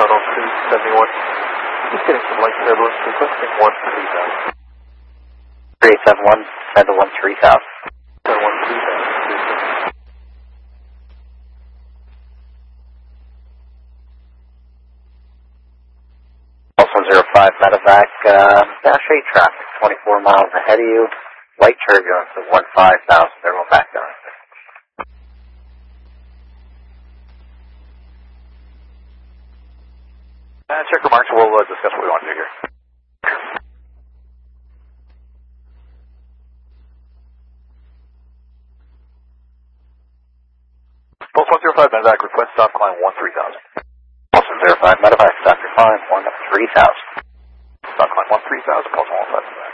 Tunnel 271. Just getting some light turbulence, requesting 13,000. 3871, send to 13,000. 13,000. Also 05 medevac, dash 8 traffic, 24 miles ahead of you, light turbulence of 15,000, they're going back down. Check remarks, we'll discuss what we want to do here. Pulse 105 medevac, request stop climb 13,000. Pulse 05 medevac, stop your climb 13,000. Stop climb 13,000, Pulse 105 medevac.